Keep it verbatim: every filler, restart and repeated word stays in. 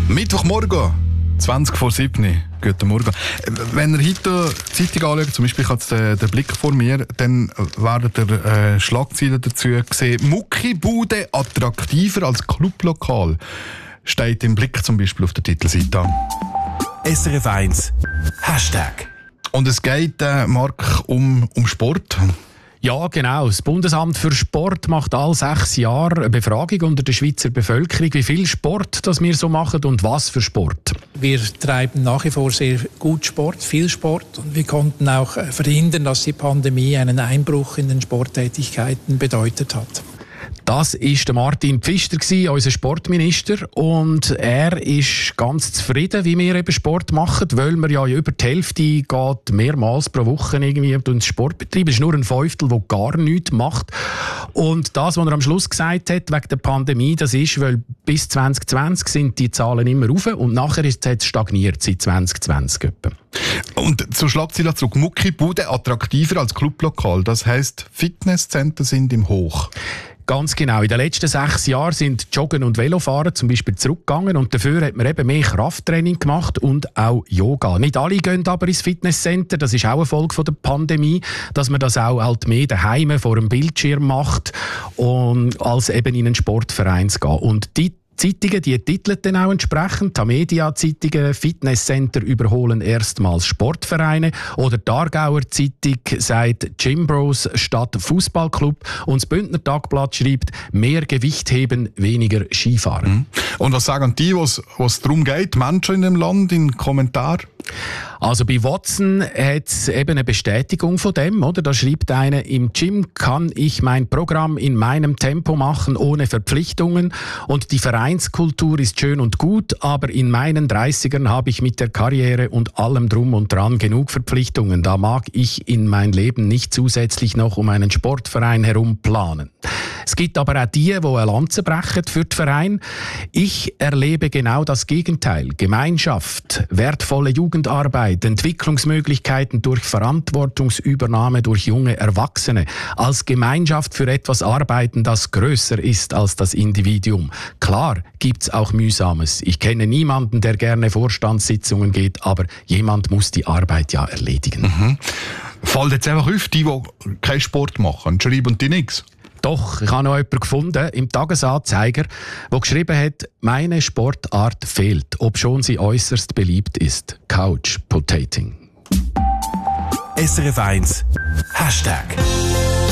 Mittwochmorgen, zwanzig vor sieben. Guten Morgen. Wenn ihr heute die Zeitung anschaut, zum Beispiel, ich habe den, den Blick vor mir, dann werden ihr äh, Schlagzeilen dazu gesehen. Muckibude attraktiver als Clublokal. Steht im Blick zum Beispiel auf der Titelseite. S R F eins Hashtag. Und es geht, äh, Marc, um, um Sport. Ja, genau. Das Bundesamt für Sport macht alle sechs Jahre eine Befragung unter der Schweizer Bevölkerung, wie viel Sport das wir so machen und was für Sport. Wir treiben nach wie vor sehr gut Sport, viel Sport. Und wir konnten auch verhindern, dass die Pandemie einen Einbruch in den Sporttätigkeiten bedeutet hat. Das war Martin Pfister, unser Sportminister. Und er ist ganz zufrieden, wie wir eben Sport machen, weil wir ja über die Hälfte geht mehrmals pro Woche irgendwie ins Sport betreiben. Es ist nur ein Fünftel, der gar nichts macht. Und das, was er am Schluss gesagt hat, wegen der Pandemie, das ist, weil bis zwanzig zwanzig sind die Zahlen immer rauf und nachher ist es stagniert seit zwanzig zwanzig etwa. Und zur Schlagzeile zurück. Muckibude attraktiver als Clublokal. Das heisst, Fitnesszentren sind im Hoch. Ganz genau. In den letzten sechs Jahren sind Joggen und Velofahren zum Beispiel zurückgegangen und dafür hat man eben mehr Krafttraining gemacht und auch Yoga. Nicht alle gehen aber ins Fitnesscenter. Das ist auch eine Folge von der Pandemie, dass man das auch halt mehr daheim vor dem Bildschirm macht, und als eben in einen Sportverein zu gehen. Und die Zeitungen, die titeln dann auch entsprechend. Die Media-Zeitungen, Fitnesscenter überholen erstmals Sportvereine. Oder die Aargauer Zeitung sagt Gym Bros statt Fußballclub. Und das Bündner Tagblatt schreibt, mehr Gewicht heben, weniger Skifahren. Mhm. Und was sagen die, was es darum geht, Menschen in dem Land, in Kommentaren? Also bei Watson hat es eben eine Bestätigung von dem, oder? Da schreibt einer, im Gym kann ich mein Programm in meinem Tempo machen, ohne Verpflichtungen. Und die Vereinskultur ist schön und gut, aber in meinen dreißigern habe ich mit der Karriere und allem drum und dran genug Verpflichtungen. Da mag ich in mein Leben nicht zusätzlich noch um einen Sportverein herum planen. Es gibt aber auch die, die eine Lanze brechen für den Verein. Ich erlebe genau das Gegenteil. Gemeinschaft, wertvolle Jugendarbeit, Entwicklungsmöglichkeiten durch Verantwortungsübernahme durch junge Erwachsene. Als Gemeinschaft für etwas arbeiten, das grösser ist als das Individuum. Klar gibt's auch Mühsames. Ich kenne niemanden, der gerne Vorstandssitzungen geht, aber jemand muss die Arbeit ja erledigen. Mhm. Fällt jetzt einfach auf, die, die keinen Sport machen, schreiben die nichts? Doch, ich habe noch jemanden gefunden im Tagesanzeiger, der geschrieben hat, meine Sportart fehlt, obschon sie äußerst beliebt ist. Couch Potating. S R F eins Hashtag.